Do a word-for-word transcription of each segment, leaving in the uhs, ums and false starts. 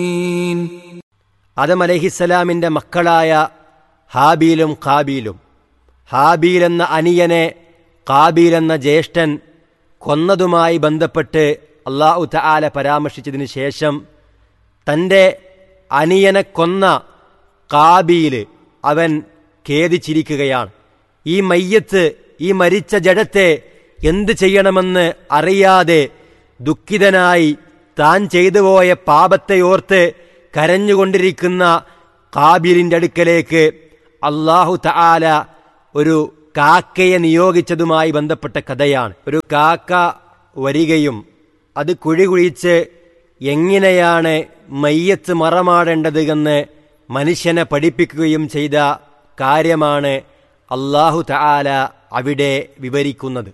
ആദം അലൈഹിസ്സലാമിൻ്റെ മക്കളായ ഹാബീലും ഖാബീലും, ഹാബീൽ എന്ന അനിയനെ ഖാബീൽ എന്ന ജ്യേഷ്ഠൻ കൊന്നതുമായി ബന്ധപ്പെട്ട് അല്ലാഹു തആല പരാമർശിച്ചതിന് ശേഷം തൻ്റെ അനിയനെ കൊന്ന ഖാബീൽ അവൻ ഖേദിച്ചിരിക്കുകയാണ്. ഈ മയ്യത്ത്, ഈ മരിച്ച ജഡത്തെ എന്ത് ചെയ്യണമെന്ന് അറിയാതെ ദുഃഖിതനായി താൻ ചെയ്തുപോയ പാപത്തെയോർത്ത് കരഞ്ഞുകൊണ്ടിരിക്കുന്ന ഖാബീലിൻ്റെ അടുക്കലേക്ക് അല്ലാഹു തആല ഒരു കാക്കയെ നിയോഗിച്ചതുമായി ബന്ധപ്പെട്ട കഥയാണ്. ഒരു കാക്ക വരികയും അത് കുഴി കുഴിച്ച് എങ്ങനെയാണ് മയ്യത്ത് മറമാടേണ്ടത് എന്ന് മനുഷ്യനെ പഠിപ്പിക്കുകയും ചെയ്ത കാര്യമാണ് അല്ലാഹു തആല അവിടെ വിവരിക്കുന്നത്.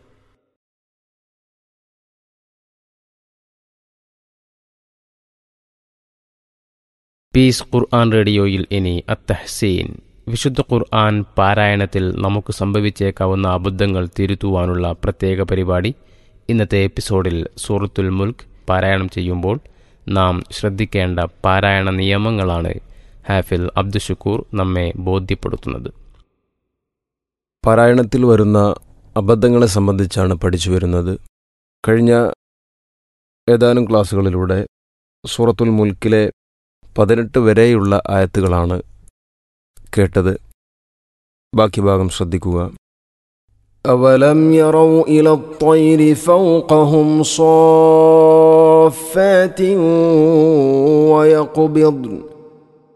പീസ് ഖുർആൻ റേഡിയോയിൽ ഇനി അത്തഹ്സീൻ, വിശുദ്ധ ഖുർആൻ പാരായണത്തിൽ നമുക്ക് സംഭവിച്ചേക്കാവുന്ന അബദ്ധങ്ങൾ തിരുത്തുവാനുള്ള പ്രത്യേക പരിപാടി. ഇന്നത്തെ എപ്പിസോഡിൽ സൂറത്തുൽ മുൽക്ക് പാരായണം ചെയ്യുമ്പോൾ നാം ശ്രദ്ധിക്കേണ്ട പാരായണ നിയമങ്ങളാണ് ഹാഫിൽ അബ്ദുഷുക്കൂർ നമ്മെ ബോധ്യപ്പെടുത്തുന്നത്. പാരായണത്തിൽ വരുന്ന അബദ്ധങ്ങളെ സംബന്ധിച്ചാണ് പഠിച്ചു വരുന്നത്. കഴിഞ്ഞ ഏതാനും ക്ലാസ്സുകളിലൂടെ സൂറത്തുൽ മുൽക്കിലെ പതിനെട്ട് വരെയുള്ള ആയത്തുകളാണ് കേട്ടത്. ബാക്കി ഭാഗം ശ്രദ്ധിക്കുക. أَوَلَمْ يَرَوْا إِلَى الطَّيْرِ فَوْقَهُمْ صَافَّاتٍ وَيَقْبِضْنَ